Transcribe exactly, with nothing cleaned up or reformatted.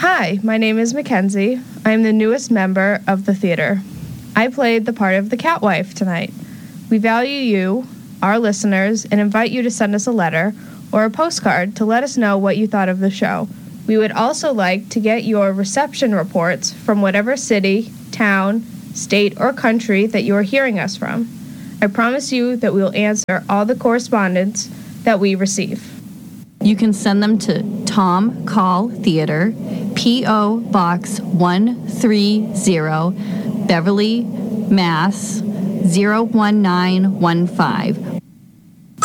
Hi, my name is Mackenzie. I am the newest member of the theater. I played the part of the Catwife tonight. We value you, our listeners, and invite you to send us a letter or a postcard to let us know what you thought of the show. We would also like to get your reception reports from whatever city, town, state, or country that you are hearing us from. I promise you that we will answer all the correspondence that we receive. You can send them to Tom Call Theater, P O. Box one three zero, Beverly, Mass. zero one nine one five,